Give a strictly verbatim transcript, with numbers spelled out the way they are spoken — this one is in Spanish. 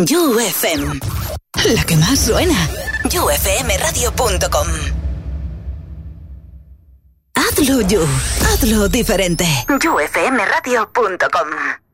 You F M. La que más suena. you f m radio punto com. Hazlo You. Hazlo diferente. you f m radio punto com.